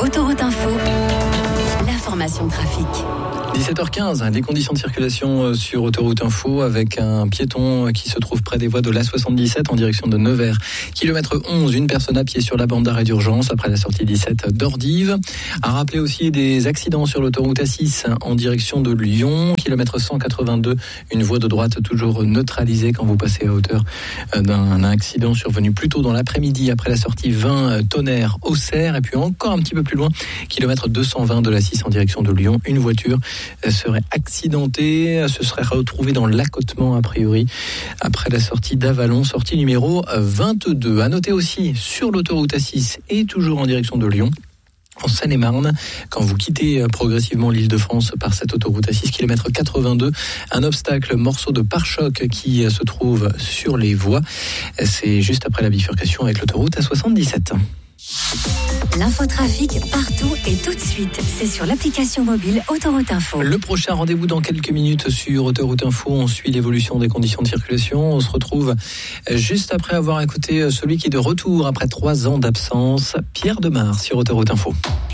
Autoroute Info, l'information trafic. 17h15, les conditions de circulation sur Autoroute Info avec un piéton qui se trouve près des voies de l'A77 en direction de Nevers. Kilomètre 11, une personne à pied sur la bande d'arrêt d'urgence après la sortie 17 d'Ordive. À rappeler aussi des accidents sur l'autoroute A6 en direction de Lyon. Kilomètre 182, une voie de droite toujours neutralisée quand vous passez à hauteur d'un accident survenu plus tôt dans l'après-midi après la sortie 20 Tonnerre-Auxerre. Et puis encore un petit peu plus loin, kilomètre 220 de l'A6 en direction de Lyon, une voiture serait accidentée, se serait retrouvée dans l'accotement a priori après la sortie d'Avalon, sortie numéro 22. À noter aussi sur l'autoroute A6 et toujours en direction de Lyon, en Seine-et-Marne, quand vous quittez progressivement l'Île-de-France par cette autoroute A6, kilomètre 82, un obstacle, morceau de pare-choc qui se trouve sur les voies. C'est juste après la bifurcation avec l'autoroute A77. L'infotrafic partout et tout de suite. C'est sur l'application mobile Autoroute Info. Le prochain rendez-vous dans quelques minutes sur Autoroute Info. On suit l'évolution des conditions de circulation. On se retrouve juste après avoir écouté celui qui est de retour après 3 ans d'absence, Pierre Demar sur Autoroute Info.